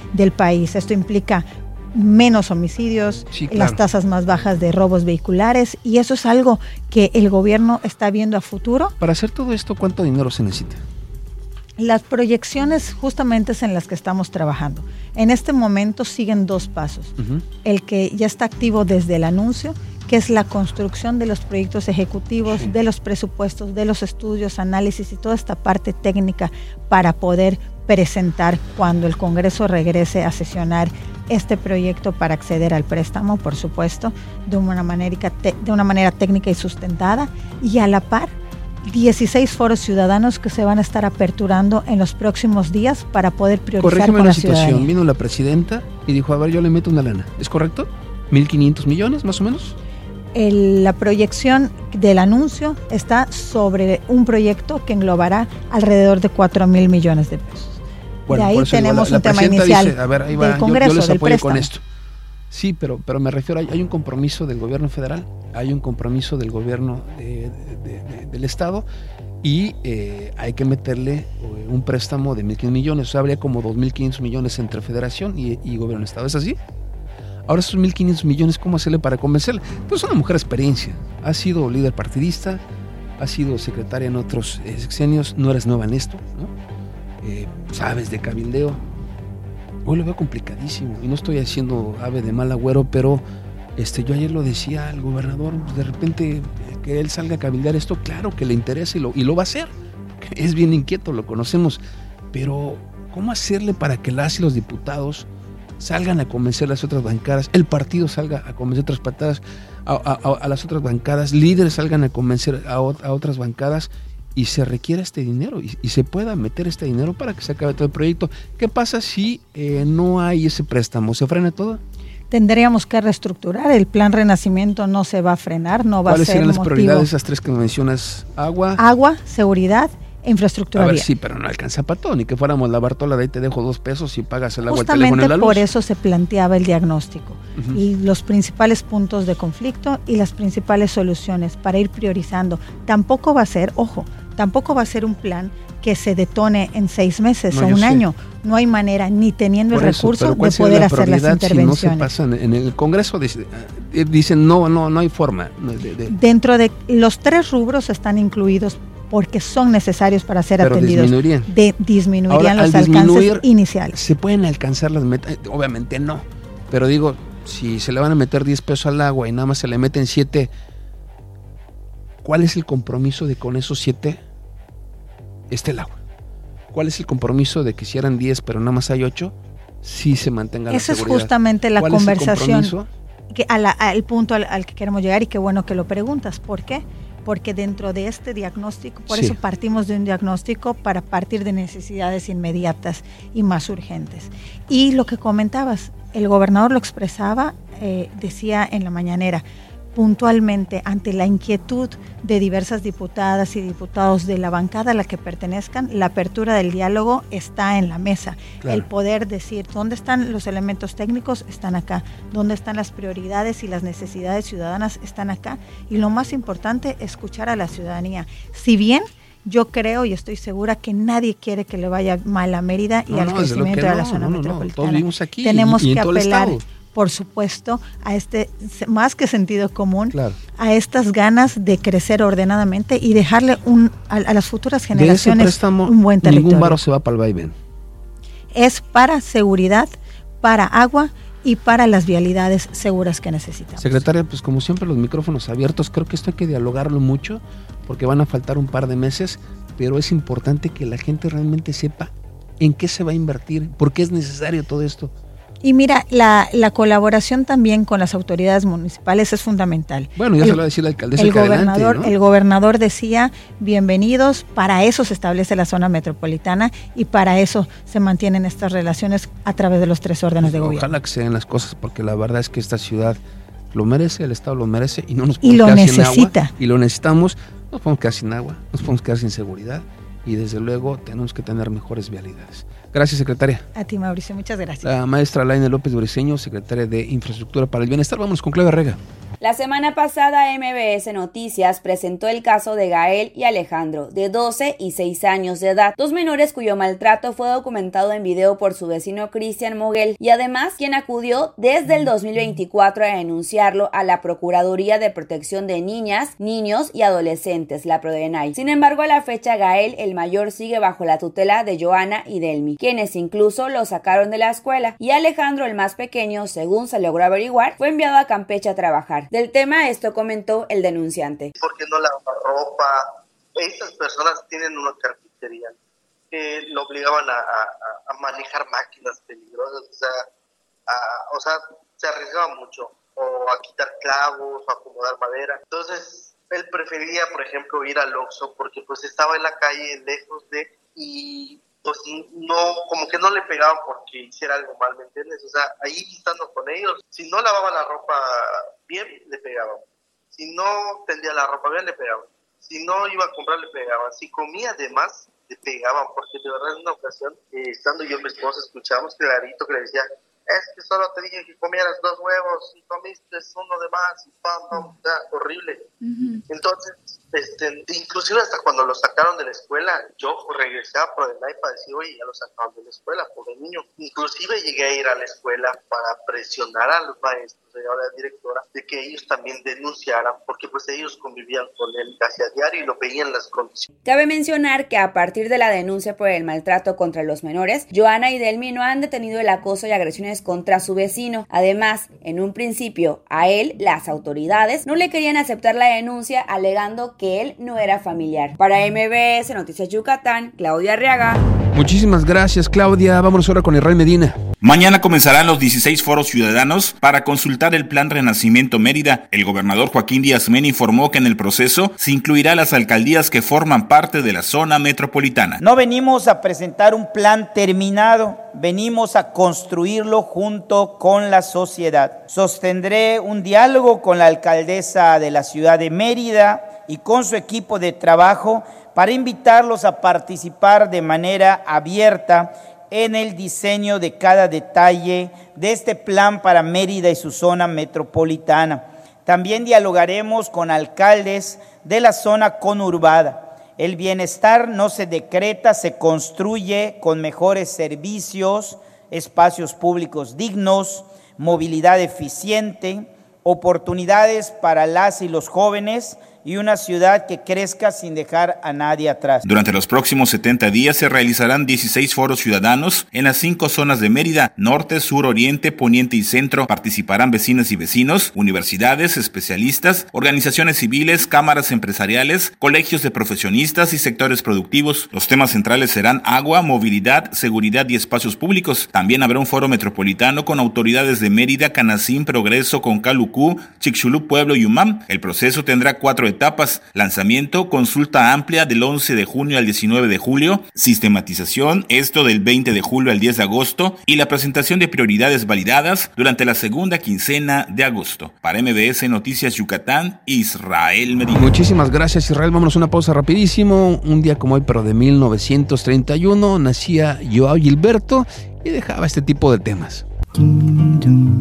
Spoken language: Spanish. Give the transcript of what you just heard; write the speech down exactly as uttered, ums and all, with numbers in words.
del país. Esto implica menos homicidios, sí, claro, las tasas más bajas de robos vehiculares, y eso es algo que el gobierno está viendo a futuro. Para hacer todo esto, ¿cuánto dinero se necesita? Las proyecciones justamente es en las que estamos trabajando. En este momento siguen dos pasos. Uh-huh. El que ya está activo desde el anuncio, que es la construcción de los proyectos ejecutivos, sí, de los presupuestos, de los estudios, análisis y toda esta parte técnica para poder presentar cuando el Congreso regrese a sesionar este proyecto para acceder al préstamo, por supuesto, de una manera, de una manera técnica y sustentada, y a la par dieciséis foros ciudadanos que se van a estar aperturando en los próximos días para poder priorizar. Corrígeme con la la situación. ciudadanía. Vino la presidenta y dijo, a ver, yo le meto una lana. ¿Es correcto? ¿mil quinientos millones más o menos? El, la proyección del anuncio está sobre un proyecto que englobará alrededor de cuatro mil millones de pesos. Bueno, de ahí tenemos la, un la tema inicial dice, a ver, ahí va, del Congreso, yo, yo les del apoyo préstamo. Con esto. Sí, pero, pero me refiero, hay, hay un compromiso del gobierno federal, hay un compromiso del gobierno de, de, de, de, del estado, y eh, hay que meterle eh, un préstamo de mil quinientos millones, o sea, habría como dos mil quinientos millones entre federación y, y gobierno del estado, ¿es así? Ahora esos mil quinientos millones, ¿cómo hacerle para convencerle? Pues es una mujer de experiencia, ha sido líder partidista, ha sido secretaria en otros eh, sexenios, no eres nueva en esto, ¿no? Eh, sabes de cabildeo. Hoy lo veo complicadísimo y no estoy haciendo ave de mal agüero, pero este, yo ayer lo decía al gobernador, de repente que él salga a cabildear esto, claro que le interesa y lo, y lo va a hacer, es bien inquieto, lo conocemos, pero ¿cómo hacerle para que las y los diputados salgan a convencer a las otras bancadas, el partido salga a convencer a otras bancadas, a, a, a las otras bancadas, líderes salgan a convencer a, a otras bancadas, y se requiera este dinero y, y se pueda meter este dinero para que se acabe todo el proyecto? ¿Qué pasa si eh, no hay ese préstamo? ¿Se frena todo? Tendríamos que reestructurar. El plan Renacimiento no se va a frenar, no va a ser ¿Cuáles serían las motivo. prioridades, esas tres que mencionas? Agua. Agua, seguridad e infraestructura A ver, vial. sí, pero no alcanza para todo. Ni que fuéramos la Bartola de ahí te dejo dos pesos y pagas el agua, Justamente el teléfono y la luz. por eso se planteaba el diagnóstico uh-huh. y los principales puntos de conflicto y las principales soluciones para ir priorizando. Tampoco va a ser, ojo, tampoco va a ser un plan que se detone en seis meses no, o un sé. año. No hay manera, ni teniendo por el eso, recurso, de sería poder la hacer las intervenciones. Si no se pasan en el Congreso, dicen no, no, no hay forma. De, de. Dentro de los tres rubros están incluidos porque son necesarios para ser Pero atendidos. Disminuirían. De, disminuirían Ahora, los alcances iniciales. ¿Se pueden alcanzar las metas? Obviamente no. Pero digo, si se le van a meter diez pesos al agua y nada más se le meten siete, ¿cuál es el compromiso de con esos siete esté el agua? ¿Cuál es el compromiso de que si eran diez pero nada más hay ocho, sí se mantenga la seguridad? Esa es justamente la conversación, que a la, al punto al, al que queremos llegar, y qué bueno que lo preguntas. ¿Por qué? Porque dentro de este diagnóstico, por sí. eso partimos de un diagnóstico para partir de necesidades inmediatas y más urgentes. Y lo que comentabas, el gobernador lo expresaba, eh, decía en la mañanera, puntualmente ante la inquietud de diversas diputadas y diputados de la bancada a la que pertenezcan, la apertura del diálogo está en la mesa. Claro. El poder decir dónde están los elementos técnicos están acá, dónde están las prioridades y las necesidades ciudadanas están acá, y lo más importante, escuchar a la ciudadanía. Si bien yo creo y estoy segura que nadie quiere que le vaya mal a Mérida y no, al no, crecimiento de no, la zona no, no, metropolitana. Todos vivimos aquí. Tenemos y, y que apelar, por supuesto, a este más que sentido común, claro. a estas ganas de crecer ordenadamente y dejarle un, a, a las futuras generaciones préstamo, un buen territorio. Ningún varo se va para el vaivén. Es para seguridad, para agua y para las vialidades seguras que necesitamos. Secretaria, pues como siempre los micrófonos abiertos, creo que esto hay que dialogarlo mucho porque van a faltar un par de meses, pero es importante que la gente realmente sepa en qué se va a invertir, por qué es necesario todo esto. Y mira, la, la colaboración también con las autoridades municipales es fundamental. Bueno, ya el, se lo va a decir la alcaldesa. El gobernador, adelante, ¿no? el gobernador decía, bienvenidos, para eso se establece la zona metropolitana y para eso se mantienen estas relaciones a través de los tres órdenes de gobierno. Ojalá que se den las cosas, porque la verdad es que esta ciudad lo merece, el Estado lo merece y no nos podemos quedar necesita. sin agua. Y lo necesitamos, nos podemos quedar sin agua, nos podemos quedar sin seguridad y desde luego tenemos que tener mejores vialidades. Gracias, secretaria. A ti, Mauricio, muchas gracias. La maestra Laine López Briceño, secretaria de Infraestructura para el Bienestar. Vámonos con Claudia Rega. La semana pasada M B S Noticias presentó el caso de Gael y Alejandro, de doce y seis años de edad, dos menores cuyo maltrato fue documentado en video por su vecino Cristian Moguel y además quien acudió desde el dos mil veinticuatro a denunciarlo a la Procuraduría de Protección de Niñas, Niños y Adolescentes, la Prodenay. Sin embargo, a la fecha Gael, el mayor, sigue bajo la tutela de Joana y Delmi, quienes incluso lo sacaron de la escuela, y Alejandro, el más pequeño, según se logró averiguar, fue enviado a Campeche a trabajar. Del tema esto comentó el denunciante. ¿Por qué no lava ropa? Estas personas tienen una carpintería que lo obligaban a, a, a manejar máquinas peligrosas, o sea, a, o sea, se arriesgaba mucho, o a quitar clavos, o a acomodar madera. Entonces, él prefería, por ejemplo, ir al Oxxo porque pues estaba en la calle, lejos de, y pues no, como que no le pegaban porque hiciera algo mal, ¿me entiendes? O sea, ahí estando con ellos, si no lavaba la ropa bien, le pegaban. Si no tendía la ropa bien, le pegaban. Si no iba a comprar, le pegaban. Si comía de más, le pegaban. Porque de verdad en una ocasión, eh, estando yo y mi esposa, escuchamos clarito que le decía, es que solo te dije que comieras dos huevos y comiste uno de más y pam, pam, o sea, horrible. Uh-huh. Entonces, este, inclusive hasta cuando lo sacaron de la escuela, yo regresé a Prodenay para decir, oye, ya lo sacaron de la escuela, pobre niño. Inclusive llegué a ir a la escuela para presionar a los maestros y a la directora de que ellos también denunciaran, porque pues ellos convivían con él casi a diario y lo veían las condiciones. Cabe mencionar que a partir de la denuncia por el maltrato contra los menores, Joana y Delmi no han detenido el acoso y agresiones contra su vecino. Además, en un principio, a él, las autoridades no le querían aceptar la denuncia, alegando que él no era familiar. Para M B S Noticias Yucatán, Claudia Arriaga. Muchísimas gracias, Claudia. Vámonos ahora con Israel Medina. Mañana comenzarán los dieciséis foros ciudadanos para consultar el Plan Renacimiento Mérida. El gobernador Joaquín Díaz Mena informó que en el proceso se incluirá las alcaldías que forman parte de la zona metropolitana. No venimos a presentar un plan terminado, venimos a construirlo junto con la sociedad. Sostendré un diálogo con la alcaldesa de la ciudad de Mérida y con su equipo de trabajo para invitarlos a participar de manera abierta en el diseño de cada detalle de este plan para Mérida y su zona metropolitana. También dialogaremos con alcaldes de la zona conurbada. El bienestar no se decreta, se construye con mejores servicios, espacios públicos dignos, movilidad eficiente, oportunidades para las y los jóvenes y una ciudad que crezca sin dejar a nadie atrás. Durante los próximos setenta días se realizarán dieciséis foros ciudadanos en las cinco zonas de Mérida, norte, sur, oriente, poniente y centro. Participarán vecinas y vecinos, universidades, especialistas, organizaciones civiles, cámaras empresariales, colegios de profesionistas y sectores productivos. Los temas centrales serán agua, movilidad, seguridad y espacios públicos. También habrá un foro metropolitano con autoridades de Mérida, Canacín, Progreso, Concalucú, Chicxulub, Pueblo y Umam. El proceso tendrá cuatro etapas: lanzamiento, consulta amplia del once de junio al diecinueve de julio, sistematización, esto del veinte de julio al diez de agosto, y la presentación de prioridades validadas durante la segunda quincena de agosto. Para M B S Noticias Yucatán, Israel Medina. Muchísimas gracias, Israel. Vámonos a una pausa rapidísimo. Un día como hoy, pero de mil novecientos treinta y uno, nacía Joao Gilberto y dejaba este tipo de temas. Dum, dum.